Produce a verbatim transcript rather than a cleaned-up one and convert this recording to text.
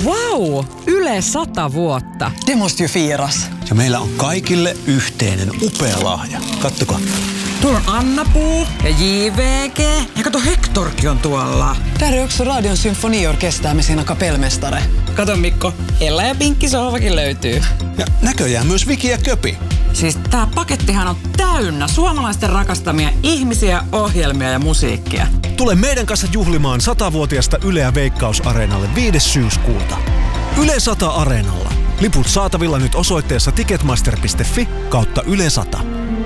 Wow! Yle sata vuotta. Det måste ju firas. Ja meillä on kaikille yhteinen upea lahja. Kattokaa. Tuolla on Anna-Puu ja J V G. Ja kato, Hectorkin on tuolla. Där är också Radion symfoniorkester med sina kapellmästare. Kato Mikko, Ella ja Pinkki sohvakin löytyy. Ja näköjään myös Viki ja Köpi. Siis tää pakettihan on täynnä suomalaisten rakastamia ihmisiä, ohjelmia ja musiikkia. Tule meidän kanssa juhlimaan satavuotiaasta Yleä Veikkaus-areenalle viides syyskuuta. Yle sata Areenalla. Liput saatavilla nyt osoitteessa ticketmaster piste fi kautta Yle sata.